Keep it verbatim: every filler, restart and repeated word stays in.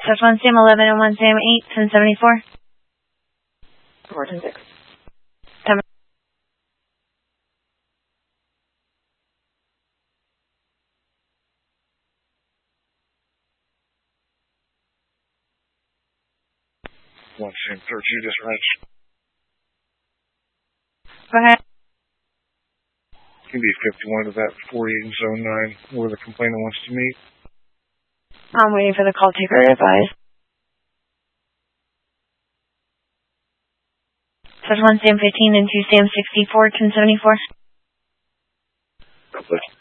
Touch one Sam eleven and one Sam eight, ten seventy-four. four ten six. Seven. one Sam thirteen dispatch. Go ahead. Can be fifty-one to that forty-eight zone nine where the complainant wants to meet. I'm waiting for the call taker to advise. Touch one Sam fifteen and two Sam sixty-four, ten seventy-four. Complex